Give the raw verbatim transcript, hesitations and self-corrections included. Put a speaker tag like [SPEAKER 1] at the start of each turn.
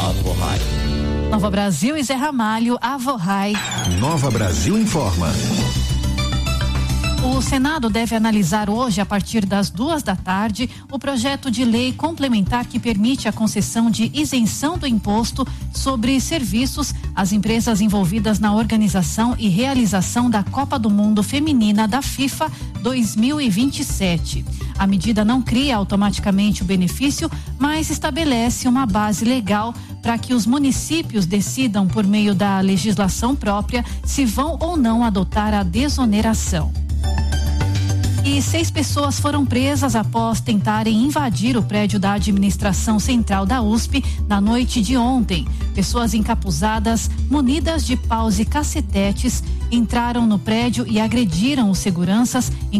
[SPEAKER 1] Avohai.
[SPEAKER 2] Nova Brasil e Zé Ramalho, Avohai.
[SPEAKER 3] Nova Brasil informa.
[SPEAKER 2] O Senado deve analisar hoje, a partir das duas da tarde, o projeto de lei complementar que permite a concessão de isenção do imposto sobre serviços às empresas envolvidas na organização e realização da Copa do Mundo Feminina da FIFA dois mil e vinte e sete. A medida não cria automaticamente o benefício, mas estabelece uma base legal para que os municípios decidam, por meio da legislação própria, se vão ou não adotar a desoneração. E seis pessoas foram presas após tentarem invadir o prédio da administração central da U S P na noite de ontem. Pessoas encapuzadas, munidas de paus e cacetetes, entraram no prédio e agrediram os seguranças.